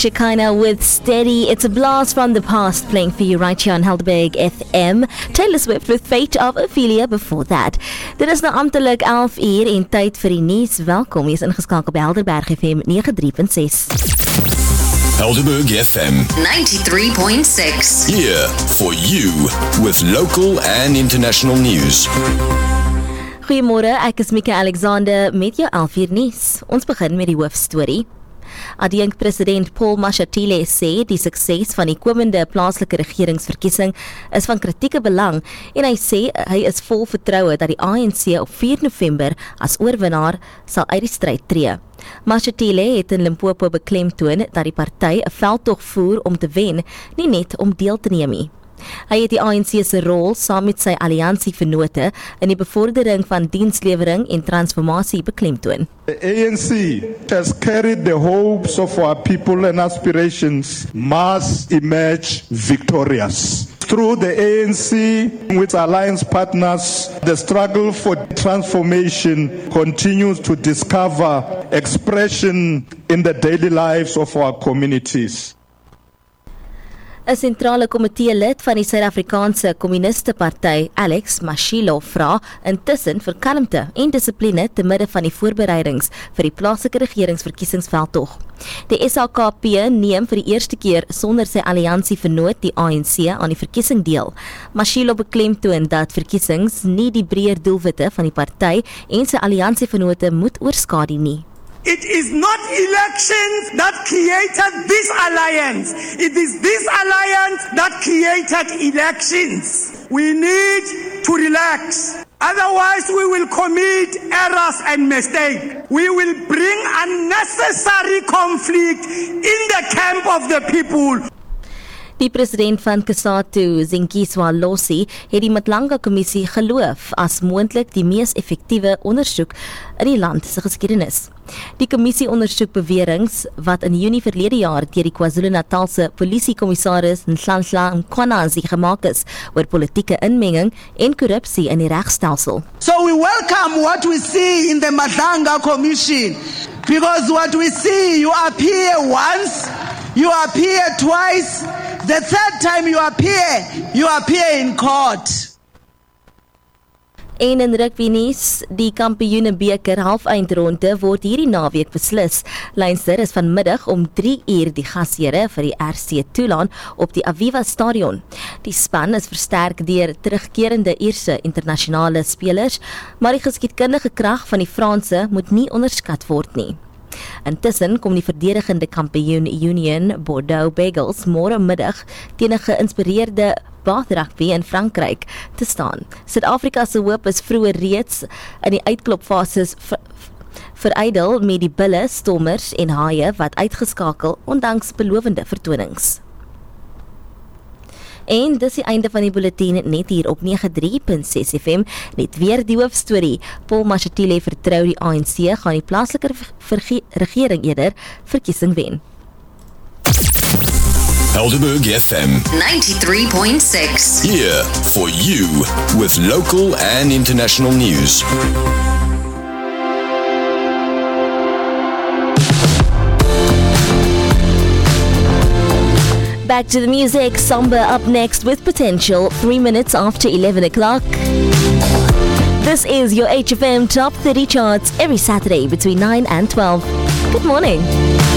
Shekinah with Steady. It's a blast from the past playing for you right here on Helderberg FM. Taylor Swift with Fate of Ophelia before that. Dit is nou amptelik 11 uur en tyd vir die nuus. Welkom, jy is ingeskakel by Helderberg FM 93.6. Helderberg FM 93.6. here for you with local and international news. Goeiemôre, ek is Mika Alexander met jou 11 uur nuus. Ons begin met die hoofstorie. Adjunkt-president Paul Mashatile sê die sukses van die komende plaaslike regeringsverkiesing is van kritieke belang en hy sê hy is vol vertroue dat die ANC op 4 November as oorwinnaar sal uit die stryd tree. Mashatile het in Limpopo beklemtoon dat die party 'n veldtog voer om te wen, nie net om deel te neem nie. Hy het die ANC se rol saam met sy alliansievennote in die bevordering van dienslewering en transformasie beklemtoon. The ANC has carried the hopes of our people and aspirations must emerge victorious. Through the ANC with alliance partners, the struggle for transformation continues to discover expression in the daily lives of our communities. 'n sentrale komitee lid van die Suid-Afrikaanse Kommuniste Party, Alex Mashilo, vra intussen vir kalmte en dissipline te midde van die voorbereidings vir die plaaslike regeringsverkiesingsveldtog. Die SHKP neem vir die eerste keer sonder sy alliansievennoot die ANC aan die verkiesing deel. Mashilo beklemtoon dat verkiesings nie die breër doelwitte van die party en sy alliansievennote moet oorskadu nie. It is not elections that created this alliance. It is this alliance that created elections. We need to relax. Otherwise, we will commit errors and mistakes. We will bring unnecessary conflict in the camp of the people. Die president van Cosatu, Zingiswa Losi, het die Matlanga Kommissie geloof as moontlik die mees effektiewe ondersoek in die land se geskiedenis. Die kommissie ondersoek beweringe wat in Junie verlede jaar deur die KwaZulu-Natalse polisiekommissaris Nhlanhla Mkhwanazi gemaak is oor politieke inmenging en korrupsie in die regstelsel. So we welcome what we see in the Matlanga Commission, because what we see, you appear once, you appear twice, the third time you appear in court. En in rugby nuus, die Kampioenebeker halfeindronde word hierdie naweek beslis. Leinster is vanmiddag om 3 uur die gasheere vir die RC Toulon op die Aviva Stadion. Die span is versterk deur terugkerende Ierse internasionale spelers, maar die geskiedkundige krag van die Franse moet nie onderskat word nie. Intussen kom die verdedigende kampioen Union Bordeaux Bagels môre middag teen 'n geïnspireerde Bath Rugby in Frankryk te staan. Suid-Afrika se hoop is vroeër reeds in die uitklopfases verydel met die Bulle, Stormers en Haie wat uitgeskakel ondanks belovende vertonings. En dis die einde van die bulletin net hier op 93.6 FM. Net weer die hoofstorie. Paul Mashatile vertrou die ANC gaan die plaaslike regering eerder verkiesing wen. Helderberg FM 93.6. here for you with local and international news. Back to the music. Samba up next with Potential, 3 minutes after 11 o'clock. This is your HFM Top 30 charts every Saturday between 9 and 12. Good morning.